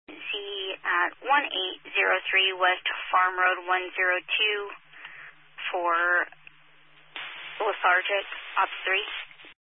Z at 1803 West Farm Road 102 for Lethargic, Op 3.